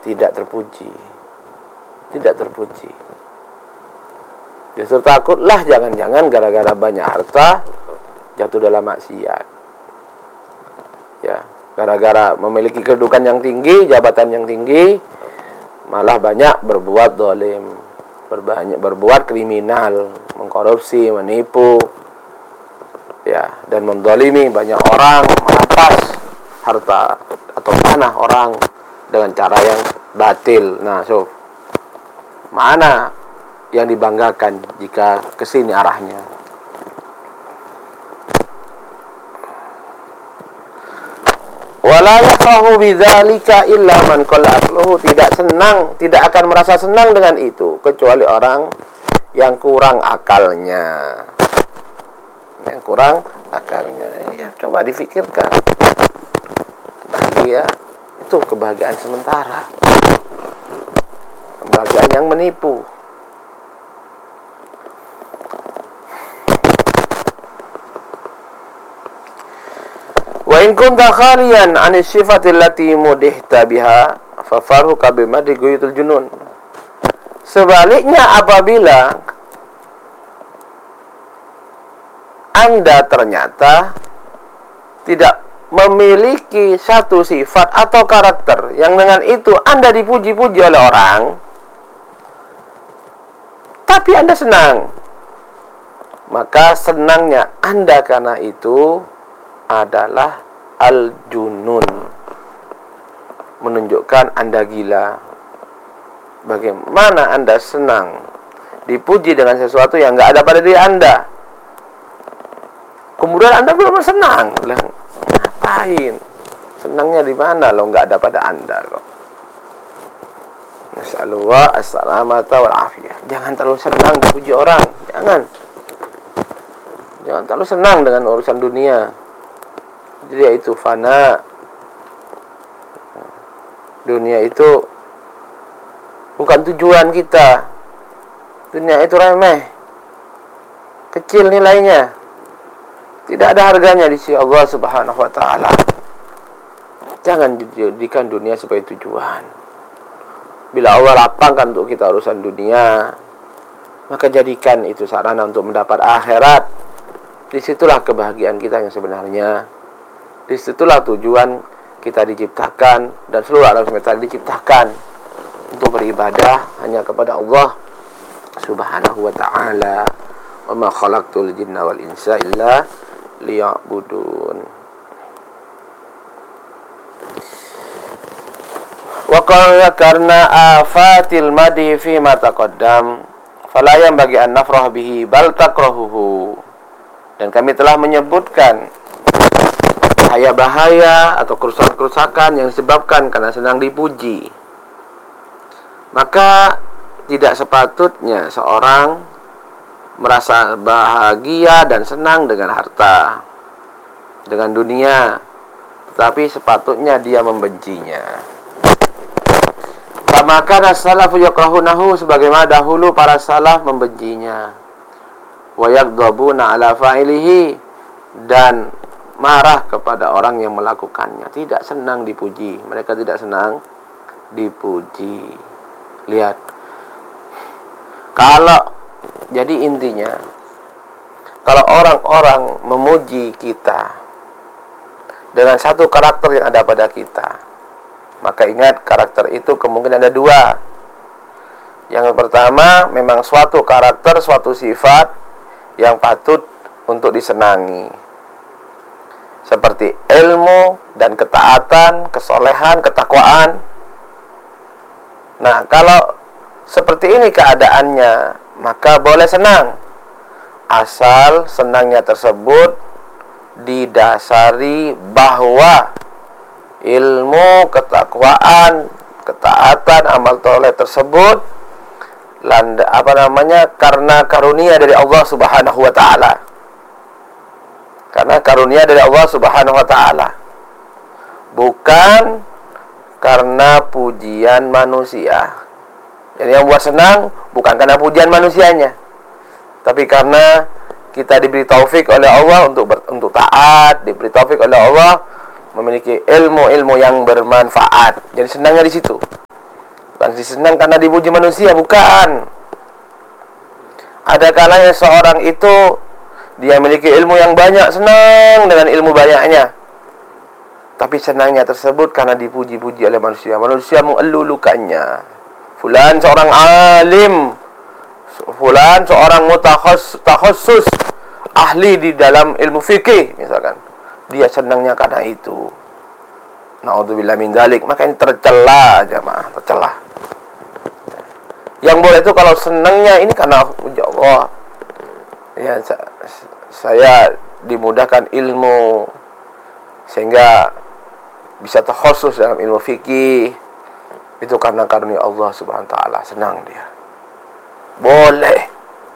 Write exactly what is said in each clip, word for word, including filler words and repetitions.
tidak terpuji. Tidak terpuji. Justru takutlah jangan-jangan gara-gara banyak harta jatuh dalam maksiat. Ya, gara-gara memiliki kedudukan yang tinggi, jabatan yang tinggi, malah banyak berbuat zalim, berbanyak berbuat kriminal, mengkorupsi, menipu, ya, dan menzalimi banyak orang, merampas harta atau tanah orang dengan cara yang batil. Nah, so mana yang dibanggakan jika kesini arahnya? Wala yafrahu bidzalika illa man qalla aqluhu, tidak senang, tidak akan merasa senang dengan itu kecuali orang yang kurang akalnya. Yang kurang akalnya. Ya, coba difikirkan. Bahagia itu kebahagiaan sementara. Kebahagiaan yang menipu. Wa in kunta khaliyan 'ani sifati allati mudihta biha fa farhuka bimadi guyutul junun. Sebaliknya, apabila Anda ternyata tidak memiliki satu sifat atau karakter yang dengan itu Anda dipuji-puji oleh orang, tapi Anda senang, maka senangnya Anda karena itu adalah al-junun, menunjukkan Anda gila. Bagaimana Anda senang dipuji dengan sesuatu yang nggak ada pada diri Anda, kemudian Anda belum senang? Lah, ngapain? Senangnya di mana lo nggak ada pada Anda kok? Nasallallahu as-salamata wal afiyah. Jangan terlalu senang dipuji orang, jangan. Jangan terlalu senang dengan urusan dunia. Dia itu fana. Dunia itu bukan tujuan kita. Dunia itu remeh, kecil nilainya, tidak ada harganya di sisi Allah Subhanahu wa taala. Jangan dijadikan dunia sebagai tujuan. Bila Allah lapangkan untuk kita urusan dunia, maka jadikan itu sarana untuk mendapat akhirat. Disitulah kebahagiaan kita yang sebenarnya. Disitulah tujuan kita diciptakan dan seluruh alam semesta diciptakan untuk beribadah hanya kepada Allah Subhanahu wa ta'ala. Wa ma khalaqtul jinna wal insa illa liya'budun. Wa qala karna afatil madi fi ma taqaddam fala yanbaghi an nafrah bihi bal takrahuhu. Dan kami telah menyebutkan bahaya-bahaya atau kerusakan-kerusakan yang disebabkan karena senang dipuji. Maka tidak sepatutnya seorang merasa bahagia dan senang dengan harta, dengan dunia, tetapi sepatutnya dia membencinya. Maka salafu yakrahunahu, sebagaimana dahulu para salaf membencinya. Wa yaghdabuna ala fa'ilihi, dan marah kepada orang yang melakukannya. Tidak senang dipuji. Mereka tidak senang dipuji. Lihat. Kalau, jadi intinya, kalau orang-orang memuji kita dengan satu karakter yang ada pada kita, maka ingat, karakter itu kemungkinan ada dua. Yang pertama, memang suatu karakter, suatu sifat yang patut untuk disenangi, seperti ilmu dan ketaatan, kesolehan, ketakwaan. Nah, kalau seperti ini keadaannya, maka boleh senang, asal senangnya tersebut didasari bahwa ilmu, ketakwaan, ketaatan, amal soleh tersebut landa apa namanya karena karunia dari Allah Subhanahu wa taala. Karena karunia dari Allah Subhanahu wa ta'ala, bukan karena pujian manusia. Jadi yang buat senang bukan karena pujian manusianya, tapi karena kita diberi taufik oleh Allah untuk ber, untuk taat, diberi taufik oleh Allah memiliki ilmu-ilmu yang bermanfaat. Jadi senangnya di situ. Bukan senang karena dipuji manusia, bukan. Ada kalanya seorang itu dia memiliki ilmu yang banyak, senang dengan ilmu banyaknya, tapi senangnya tersebut karena dipuji-puji oleh manusia. Manusia mengelulukannya. Fulan seorang alim, fulan seorang mutakhasis, ahli di dalam ilmu fikih misalkan. Dia senangnya karena itu. Na'udzubillah min dzalik. Maka ini tercela, jemaah, tercela. Yang boleh itu kalau senangnya ini karena puji Allah. Ya, saya dimudahkan ilmu sehingga bisa terkhusus dalam ilmu fikih. Itu karena karunia Allah Subhanahu wa taala, senang dia. Boleh.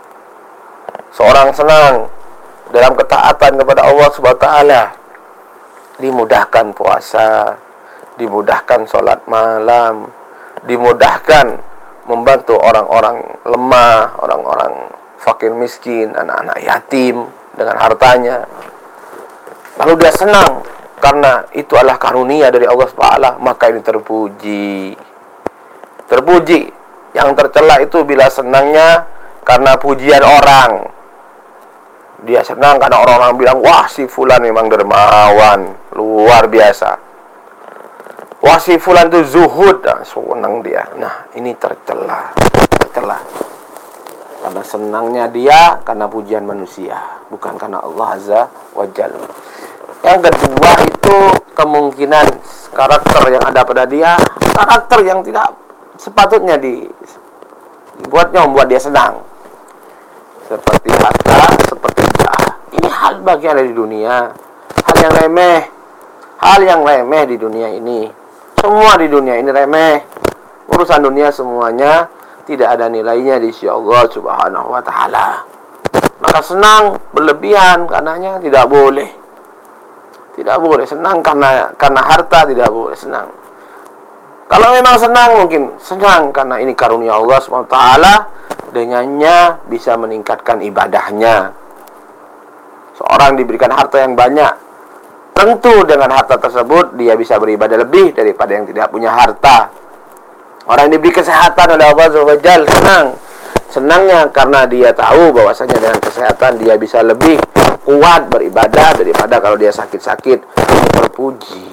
Seorang senang dalam ketaatan kepada Allah Subhanahu wa taala, dimudahkan puasa, dimudahkan sholat malam, dimudahkan membantu orang-orang lemah, orang-orang fakir miskin, anak-anak yatim dengan hartanya. Lalu dia senang karena itu adalah karunia dari Allah subhanahu wa taala, maka ini terpuji. Terpuji. Yang tercela itu bila senangnya karena pujian orang. Dia senang karena orang-orang bilang, wah si fulan memang dermawan, luar biasa. Wah si fulan itu zuhud, nah, senang dia. Nah, ini tercela, tercela. Karena senangnya dia karena pujian manusia, bukan karena Allah Azza wa Jalla. Yang kedua itu kemungkinan karakter yang ada pada dia, karakter yang tidak sepatutnya dibuatnya membuat dia senang. Seperti harta, seperti jah. Ini hal bagian dari dunia, hal yang remeh, hal yang remeh di dunia ini. Semua di dunia ini remeh. Urusan dunia semuanya tidak ada nilainya di sisi Allah Subhanahu wa taala. Maka senang berlebihan karenanya tidak boleh. Tidak boleh senang karena karena harta, tidak boleh senang. Kalau memang senang, mungkin senang karena ini karunia Allah subhanahu wa taala, dengannya bisa meningkatkan ibadahnya. Seorang diberikan harta yang banyak, tentu dengan harta tersebut dia bisa beribadah lebih daripada yang tidak punya harta. Orang yang diberi kesehatan oleh Allah subhanahu wa taala senang. Senangnya karena dia tahu bahwasanya dengan kesehatan dia bisa lebih kuat beribadah daripada kalau dia sakit-sakit. Terpuji.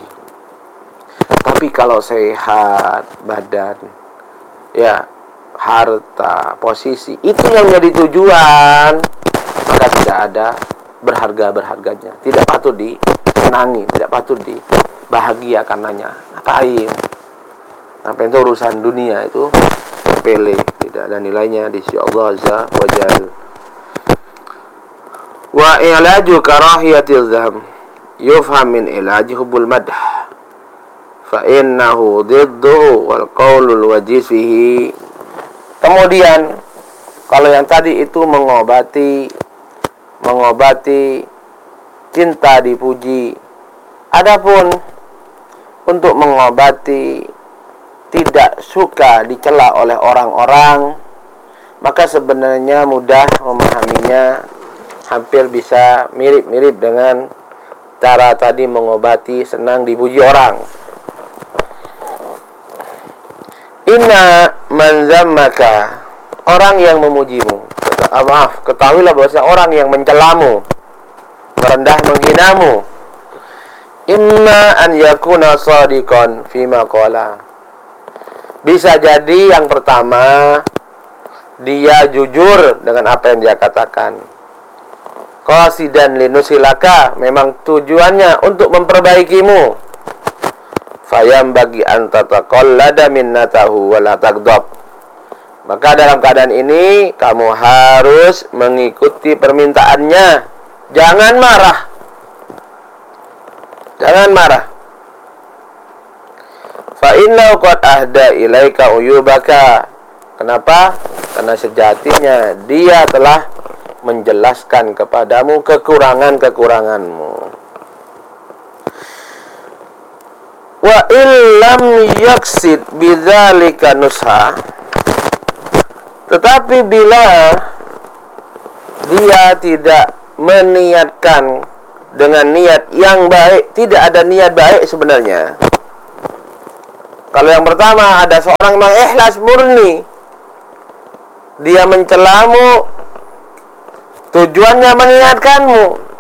Tapi kalau sehat badan, ya harta, posisi, itu yang menjadi tujuan, maka tidak ada berharga-berharganya. Tidak patut disenangi, tidak patut dibahagia karenanya. Ngapain? Ngapain itu urusan dunia itu sepele, tidak ada nilainya di sisi Allah Azza wa Jalla. Wa ilaju karahiyatil dham yufham min ilaji hubbul madah fa innahu didduhu wal qawlul wajiz fihi. Kemudian kalau yang tadi itu mengobati mengobati cinta dipuji, adapun untuk mengobati tidak suka dicela oleh orang-orang, maka sebenarnya mudah memahaminya, hampir bisa mirip-mirip dengan cara tadi mengobati senang dipuji orang. Inna man zammaka, orang yang memujimu, ah, maaf, ketahuilah bahwa orang yang mencelamu, merendah menghinamu, imma an yakuna shadiqan fima qala. Bisa jadi yang pertama dia jujur dengan apa yang dia katakan. Qasidan linusilaka, memang tujuannya untuk memperbaikimu. Fayam bagi antataqallada minnatahu wala taghdab. Maka dalam keadaan ini kamu harus mengikuti permintaannya. Jangan marah. Jangan marah. Fa inna qad ahda ilaika uyubaka. Kenapa? Karena sejatinya dia telah menjelaskan kepadamu kekurangan-kekuranganmu. Wa illam yaksid bidzalika nusha, tetapi bila dia tidak meniatkan dengan niat yang baik, tidak ada niat baik sebenarnya. Kalau yang pertama ada seorang yang ikhlas murni, dia mencelamu, tujuannya mengingatkanmu,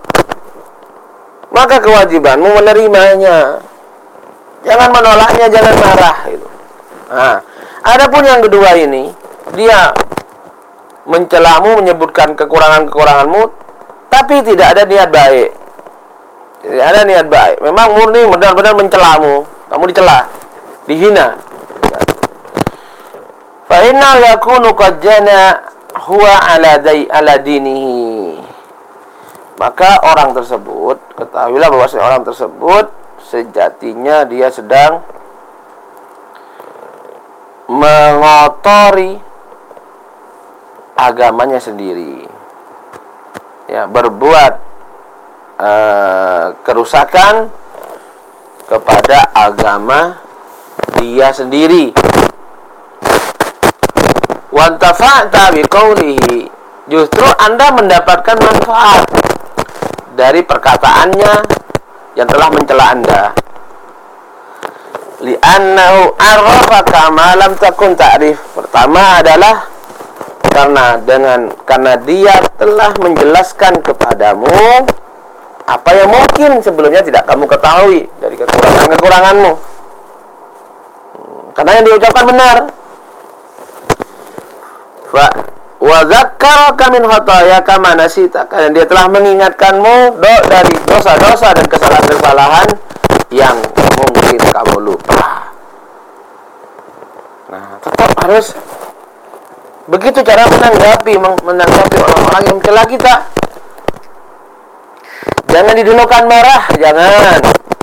maka kewajibanmu menerimanya. Jangan menolaknya, jangan marah gitu. Nah, adapun yang kedua ini, dia mencelamu, menyebutkan kekurangan-kekuranganmu, tapi tidak ada niat baik. Tidak ada niat baik. Memang murni benar-benar mencelamu. Kamu dicela, dihina. Fa inna yakunu qad jana huwa ala dai ala dinihi. Maka orang tersebut, ketahuilah bahwa orang tersebut sejatinya dia sedang mengotori agamanya sendiri, ya, berbuat uh, kerusakan kepada agama dia sendiri. Wantafa'ta biqaulihi, justru Anda mendapatkan manfaat dari perkataannya yang telah mencela Anda. Li'annahu arrafaka ma lam takun ta'rif. Pertama adalah karena dengan karena dia telah menjelaskan kepadamu apa yang mungkin sebelumnya tidak kamu ketahui dari kekurangan-kekuranganmu. Karena yang diucapkan benar. Fa wa dzakkaraka min khatayaka ma nasita, dan dia telah mengingatkanmu do dari dosa-dosa dan kesalahan-kesalahan yang mungkin kamu lupa. Nah, tetap harus begitu cara menanggapi menanggapi orang-orang yang mencela kita. Jangan didulukan marah, jangan.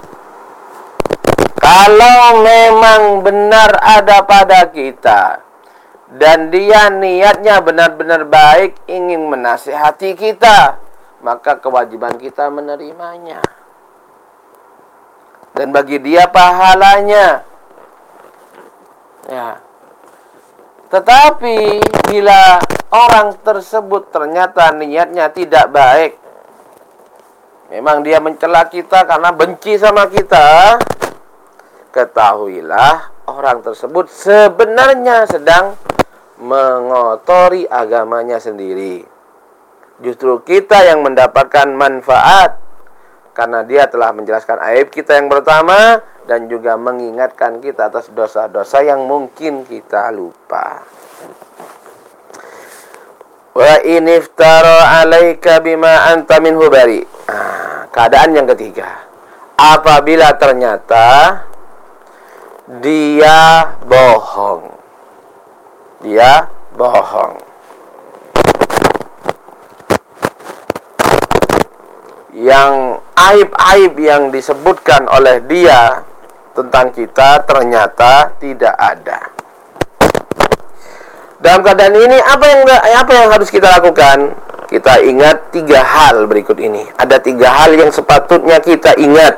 Kalau memang benar ada pada kita dan dia niatnya benar-benar baik, ingin menasihati kita, maka kewajiban kita menerimanya. Dan bagi dia pahalanya. Ya. Tetapi bila orang tersebut ternyata niatnya tidak baik, memang dia mencela kita karena benci sama kita, ketahuilah orang tersebut sebenarnya sedang mengotori agamanya sendiri. Justru kita yang mendapatkan manfaat karena dia telah menjelaskan aib kita yang pertama dan juga mengingatkan kita atas dosa-dosa yang mungkin kita lupa. Wa in iftara 'alaika bima anta minhu bari. Nah, keadaan yang ketiga, apabila ternyata dia bohong. Dia bohong. Yang aib-aib yang disebutkan oleh dia tentang kita ternyata tidak ada. Dalam keadaan ini apa yang apa yang harus kita lakukan? Kita ingat tiga hal berikut ini. Ada tiga hal yang sepatutnya kita ingat.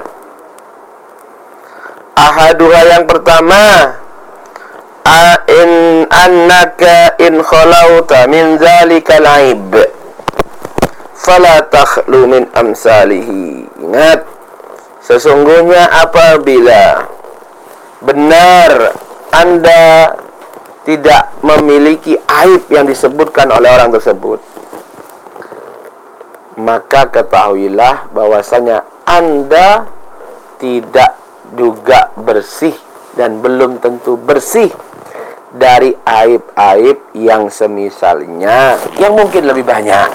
Ahaduha, yang pertama, a in annaka in khalauta min zalikal aib fala takhlu min amsalihi. Ingat, sesungguhnya apabila benar Anda tidak memiliki aib yang disebutkan oleh orang tersebut, maka ketahuilah bahwasanya Anda tidak juga bersih dan belum tentu bersih dari aib-aib yang semisalnya, yang mungkin lebih banyak.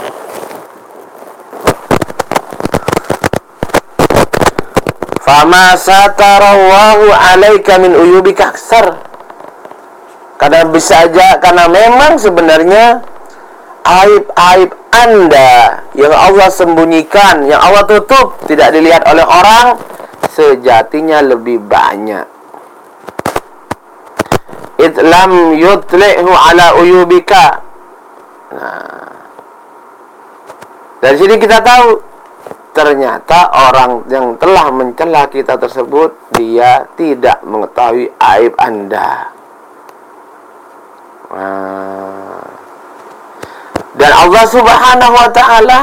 Fama satarawahu alaika min uyubika aksar. Karena bisa aja, karena memang sebenarnya aib-aib Anda yang Allah sembunyikan, yang Allah tutup, tidak dilihat oleh orang, sejatinya lebih banyak. Itlam yutli'hu ala uyubika. Nah, dari sini kita tahu ternyata orang yang telah mencela kita tersebut, dia tidak mengetahui aib Anda. Nah, dan Allah Subhanahu wa ta'ala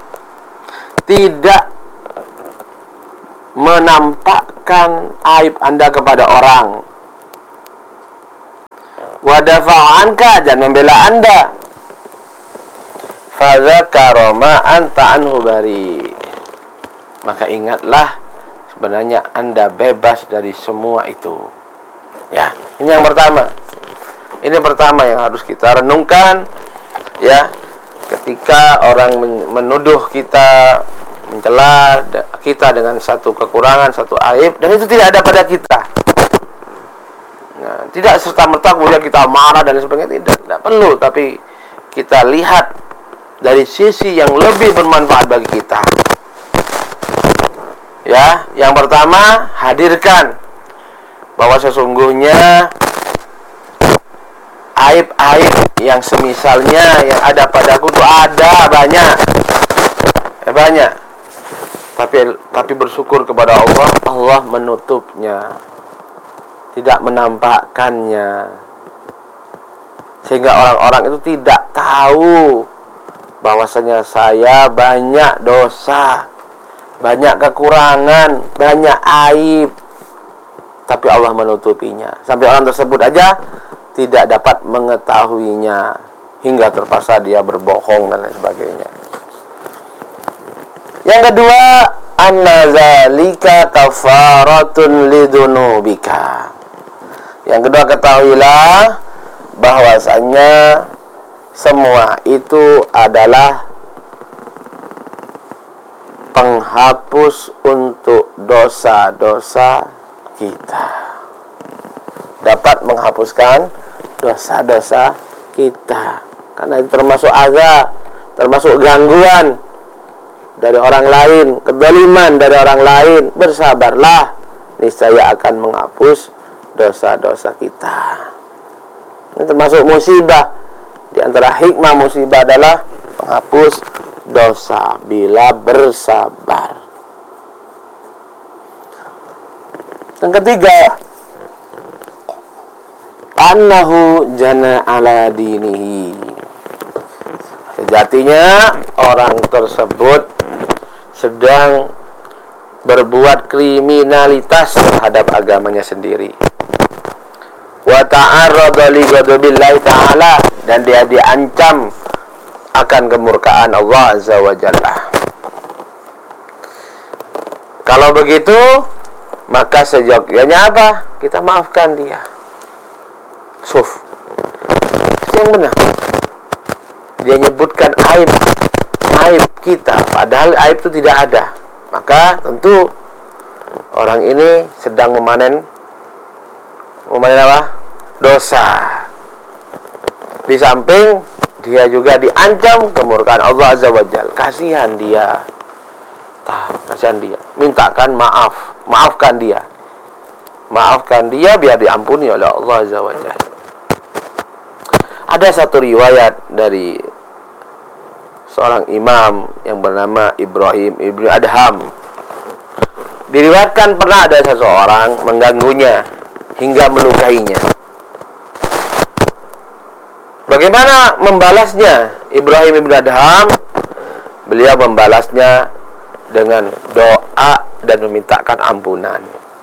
tidak menampakkan aib Anda kepada orang. wa dafa'a anka, dan membela Anda. Fa dzakara ma anta anhu bari. Maka ingatlah sebenarnya Anda bebas dari semua itu. Ya, ini yang pertama. Ini pertama yang harus kita renungkan, ya. Ketika orang menuduh kita, mencela kita dengan satu kekurangan, satu aib, dan itu tidak ada pada kita. Nah, tidak serta-merta kemudian kita marah dan sebagainya, tidak, tidak perlu. Tapi kita lihat dari sisi yang lebih bermanfaat bagi kita. Ya, yang pertama, hadirkan bahwa sesungguhnya aib-aib yang semisalnya yang ada padaku itu ada banyak, eh, banyak. Tapi tapi bersyukur kepada Allah, Allah menutupnya, tidak menampakkannya, sehingga orang-orang itu tidak tahu bahwasanya saya banyak dosa, banyak kekurangan, banyak aib, tapi Allah menutupinya. Sampai orang tersebut aja tidak dapat mengetahuinya, hingga terpaksa dia berbohong dan lain sebagainya. Yang kedua, anna zalika kafaratun lidunubika. Yang kedua, ketahuilah bahwasanya semua itu adalah penghapus untuk dosa-dosa kita. Dapat menghapuskan dosa-dosa kita, karena itu termasuk azab, termasuk gangguan dari orang lain, kezaliman dari orang lain. Bersabarlah, niscaya akan menghapus dosa-dosa kita. Ini termasuk musibah. Di antara hikmah musibah adalah menghapus dosa bila bersabar. Yang ketiga, annahu jana ala dinihi. Sejatinya orang tersebut sedang berbuat kriminalitas terhadap agamanya sendiri. Wa ta'arrada li ghadabillahi ta'ala, dan dia diancam akan kemurkaan Allah Azza wa Jalla. Kalau begitu, maka sejogjanya apa? Kita maafkan dia. Suf, itu yang benar. Dia nyebutkan aib aib kita, padahal aib itu tidak ada. Maka tentu orang ini sedang memanen memanen apa? Dosa. Di samping dia juga diancam kemurkaan Allah Azza wa Jalla. Kasihan dia. Tah, kasihan dia. Mintakan maaf, maafkan dia. Maafkan dia biar diampuni oleh Allah Azza wa Jalla. Ada satu riwayat dari seorang imam yang bernama Ibrahim ibnu Adham. Diriwayatkan pernah ada seseorang mengganggunya hingga melukainya. Bagaimana membalasnya Ibrahim ibnu Adham? Beliau membalasnya dengan doa dan memintakan ampunan.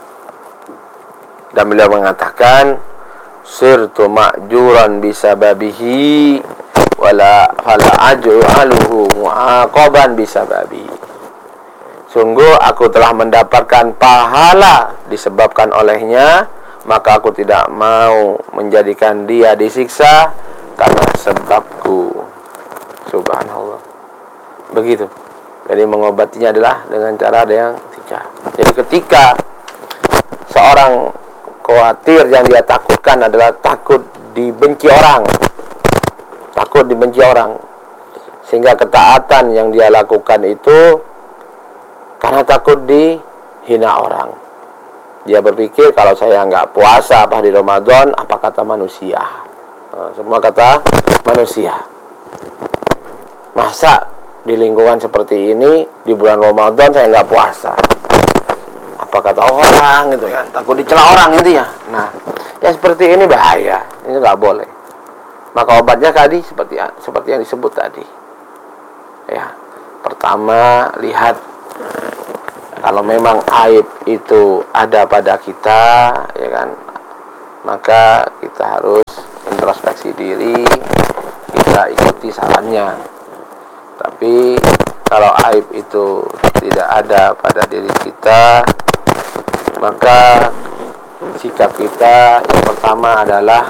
Dan beliau mengatakan, sirtu ma'juran bisababihi wala fala aj'aluhu mu'aqaban bisababi. Sungguh aku telah mendapatkan pahala disebabkan olehnya, maka aku tidak mau menjadikan dia disiksa karena sebabku. Subhanallah. Begitu. Jadi mengobatinya adalah dengan cara yang tiga. Jadi ketika seorang khawatir, yang dia takutkan adalah takut dibenci orang, takut dibenci orang, sehingga ketaatan yang dia lakukan itu karena takut dihina orang. Dia berpikir, kalau saya nggak puasa apa di Ramadan, apa kata manusia? Nah, semua kata manusia. Masa di lingkungan seperti ini di bulan Ramadan saya nggak puasa? Apa kata orang gitu kan? Takut dicela orang gitu ya. Nah, ya seperti ini bahaya. Ini nggak boleh. Maka obatnya tadi seperti seperti yang disebut tadi. Ya, pertama lihat kalau memang aib itu ada pada kita, ya kan, maka kita harus introspeksi diri, kita ikuti sarannya. Tapi kalau aib itu tidak ada pada diri kita, maka sikap kita yang pertama adalah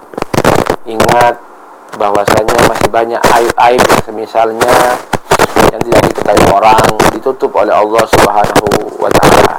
ingat bahwasanya masih banyak aib-aib yang semisalnya yang tidak diketahui orang, ditutup oleh Allah Subhanahu wa taala.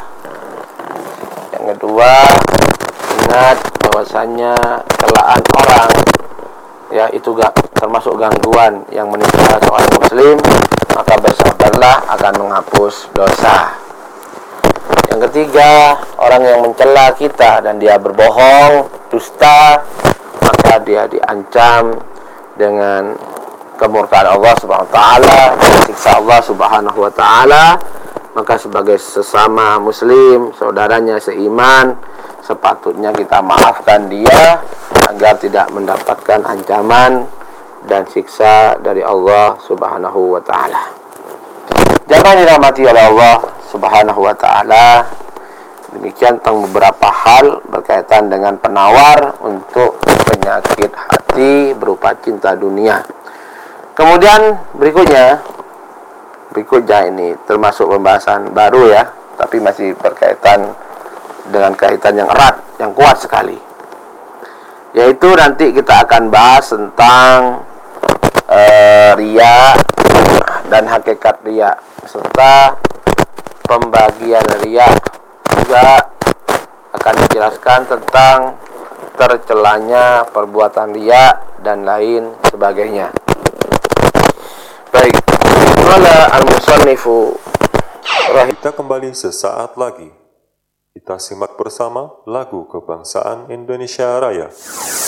Yang kedua, ingat bahwasanya celaan orang, ya itu gak termasuk gangguan yang menimpa seorang muslim, maka bersabarlah akan menghapus dosa. Yang ketiga, orang yang mencela kita dan dia berbohong, dusta, maka dia diancam dengan kemurkaan Allah Subhanahu wa taala, siksa Allah Subhanahu wa taala. Maka sebagai sesama muslim, saudaranya seiman, sepatutnya kita maafkan dia agar tidak mendapatkan ancaman dan siksa dari Allah Subhanahu wa taala. Jangan dirahmati oleh Allah Subhanahu wa taala. Demikian tentang beberapa hal berkaitan dengan penawar untuk penyakit hati berupa cinta dunia. Kemudian berikutnya, berikutnya ini termasuk pembahasan baru ya, tapi masih berkaitan dengan kaitan yang erat, yang kuat sekali. Yaitu nanti kita akan bahas tentang uh, riya dan hakikat riya, serta pembagian riya. Juga akan dijelaskan tentang tercelanya perbuatan riya dan lain sebagainya. Baik, qala al-musannifu. Kita kembali sesaat lagi. Kita simak bersama lagu kebangsaan Indonesia Raya.